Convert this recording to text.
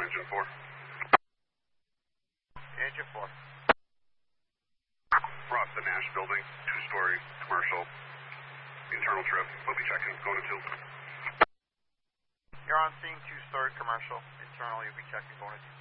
engine 4. Engine 4. Ross, the Nash building, 2-story, commercial, internal trip. We'll be checking, going to 2. You're on scene, 2-story commercial, internal, you'll be checking, going to 2.